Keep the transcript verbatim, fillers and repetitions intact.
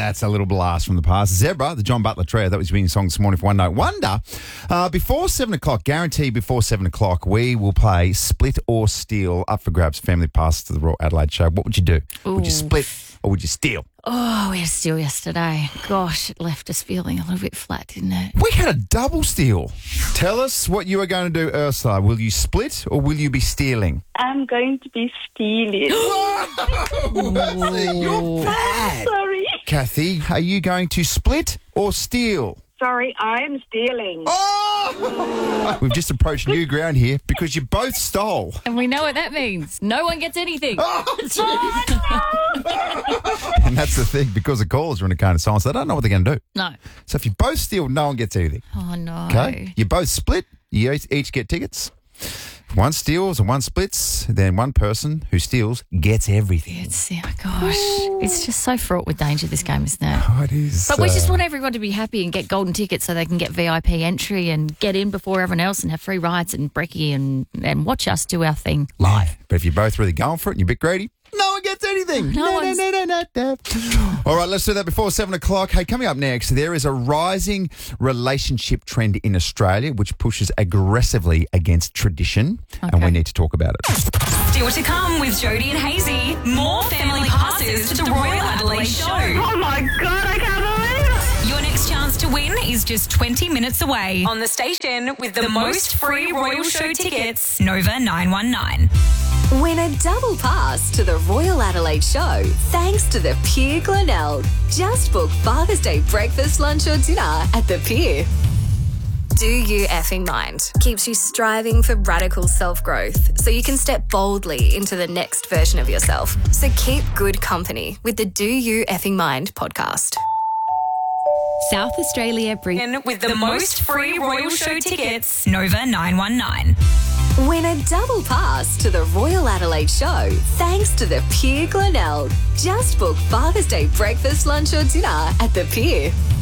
that's a little blast from the past. Zebra, the John Butler Trio, that was winning song this morning for One Note Wonder. Uh, before seven o'clock, guarantee before seven o'clock, we will play Split or Steal, up for grabs, family pass to the Royal Adelaide Show. What would you do? Ooh. Would you split or would you steal? Oh, we had a steal yesterday. Gosh, it left us feeling a little bit flat, didn't it? We had a double steal. Tell us what you are going to do, Ursula. Will you split or will you be stealing? I'm going to be stealing. Kathy, you're bad. Sorry. Kathy, are you going to split or steal? Sorry, I'm stealing. Oh! We've just approached new ground here because you both stole. And we know what that means. No one gets anything. Oh, and that's the thing, because the callers are in a kind of silence, they don't know what they're going to do. No. So if you both steal, no one gets anything. Oh, no. Okay? You both split, you each- each get tickets. If one steals and one splits, then one person who steals gets everything. It's, oh, gosh. It's just so fraught with danger, this game, isn't it? Oh, it is. But we just uh, want everyone to be happy and get golden tickets so they can get V I P entry and get in before everyone else and have free rides and brekkie and, and watch us do our thing live. But if you're both really going for it and you're a bit greedy, no one gets anything. No no, one's- no, no, no, no, no. All right, let's do that before seven o'clock. Hey, coming up next, there is a rising relationship trend in Australia which pushes aggressively against tradition, and we Okay. need to talk about it. Still to come with Jody and Hazy. More family passes to the Royal Adelaide Show. Oh my God, I can't believe it. Your next chance to win is just twenty minutes away on the station with the most free Royal Show tickets, Nova nine one nine. Win a double pass to the Royal Adelaide Show thanks to the Pier Glenelg. Just book Father's Day breakfast, lunch or dinner at the Pier. Do You Effing Mind keeps you striving for radical self-growth so you can step boldly into the next version of yourself. So keep good company with the Do You Effing Mind podcast. South Australia brings In with the most free Royal Show tickets, Nova nine one nine. Win a double pass to the Royal Adelaide Show thanks to the Pier Glenelg. Just book Father's Day breakfast, lunch or dinner at the Pier.